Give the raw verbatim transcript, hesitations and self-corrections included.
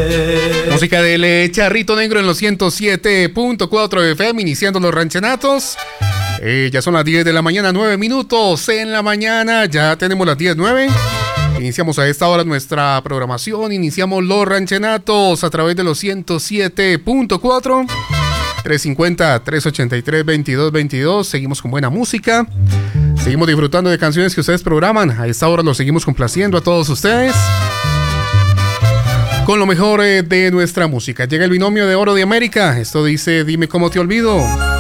Música del Charrito Negro en los ciento siete punto cuatro F M, iniciando los ranchenatos. Eh, ya son las diez de la mañana, nueve minutos en la mañana. Ya tenemos las diez, nueve. Iniciamos a esta hora nuestra programación. Iniciamos los ranchenatos a través de los ciento siete punto cuatro. tres cinco cero, tres ocho tres, veintidós veintidós. Seguimos con buena música. Seguimos disfrutando de canciones que ustedes programan. A esta hora los seguimos complaciendo a todos ustedes con lo mejor eh, de nuestra música. Llega el binomio de oro de América. Esto dice: dime cómo te olvido.